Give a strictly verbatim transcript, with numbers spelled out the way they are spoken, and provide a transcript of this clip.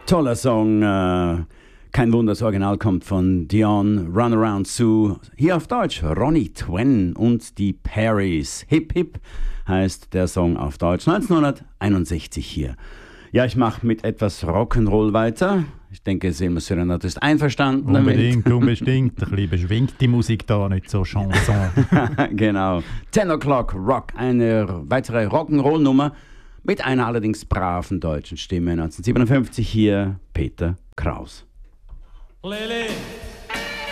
Toller Song. Äh, kein Wunder, das Original kommt von Dion, Runaround Sue. Hier auf Deutsch Ronnie Twen und die Perrys. Hip Hip heißt der Song auf Deutsch. neunzehnhunderteinundsechzig hier. Ja, ich mache mit etwas Rock'n'Roll weiter. Ich denke, Silmer Serenat ist einverstanden unbedingt, damit. Unbedingt, ein bisschen beschwingt die Musik da, nicht so Chanson. Genau. Ten O'Clock Rock, eine weitere Rock'n'Roll-Nummer mit einer allerdings braven deutschen Stimme. neunzehnhundertsiebenundfünfzig hier Peter Kraus. Lele.